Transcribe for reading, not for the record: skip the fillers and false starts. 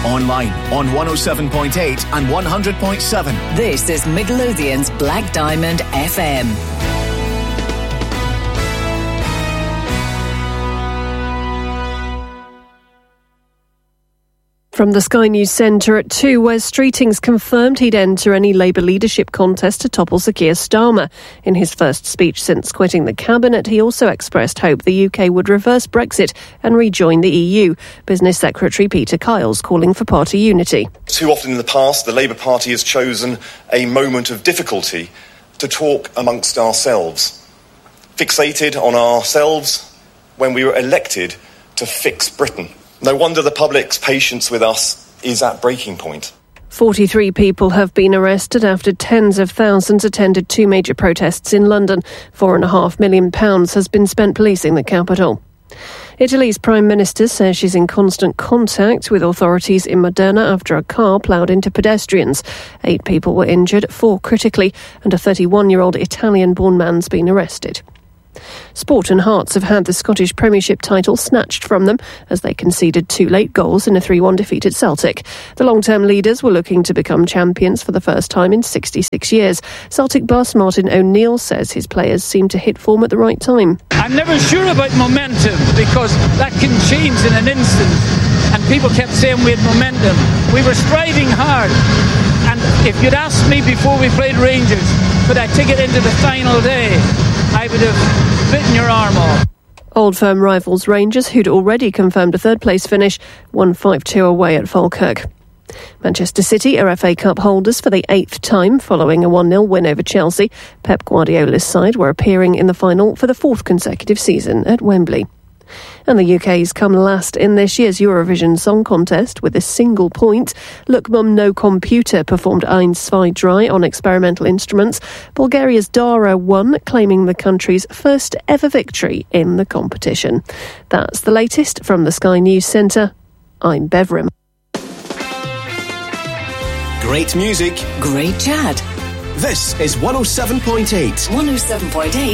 online on 107.8 and 100.7. This is Midlothian's Black Diamond FM. From the Sky News Centre at 2, Wes Streetings confirmed he'd enter any Labour leadership contest to topple Sir Keir Starmer. In his first speech since quitting the Cabinet, he also expressed hope the UK would reverse Brexit and rejoin the EU. Business Secretary Peter Kiles calling for party unity. Too often in the past, the Labour Party has chosen a moment of difficulty to talk amongst ourselves, fixated on ourselves when we were elected to fix Britain. No wonder the public's patience with us is at breaking point. 43 people have been arrested after tens of thousands attended two major protests in London. £4.5 million has been spent policing the capital. Italy's Prime Minister says she's in constant contact with authorities in Modena after a car ploughed into pedestrians. 8 people were injured, 4 critically, and a 31-year-old Italian-born man's been arrested. Sport and Hearts have had the Scottish Premiership title snatched from them as they conceded 2 late goals in a 3-1 defeat at Celtic. The long-term leaders were looking to become champions for the first time in 66 years. Celtic boss Martin O'Neill says his players seem to hit form at the right time. I'm never sure about momentum because that can change in an instant. And people kept saying we had momentum. We were striving hard. And if you'd asked me before we played Rangers, could I take it into the final day, I would have bitten your arm off. Old Firm rivals Rangers, who'd already confirmed a third-place finish, won 5-2 away at Falkirk. Manchester City are FA Cup holders for the 8th time following a 1-0 win over Chelsea. Pep Guardiola's side were appearing in the final for the 4th consecutive season at Wembley. And the UK's come last in this year's Eurovision Song Contest with a single point. Look Mum No Computer performed Ein Zwei Drei on experimental instruments. Bulgaria's Dara won, claiming the country's first ever victory in the competition. That's the latest from the Sky News Centre. I'm Bev Rim. Great music. Great chat. This is 107.8. 107.8